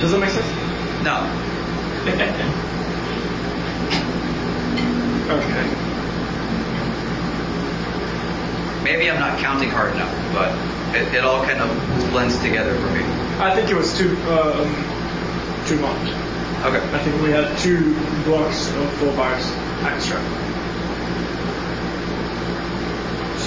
Does that make sense? No. Okay. Maybe I'm not counting hard enough, but it all kind of blends together for me. I think it was too much. Okay. I think we had 2 blocks of 4 bars extra.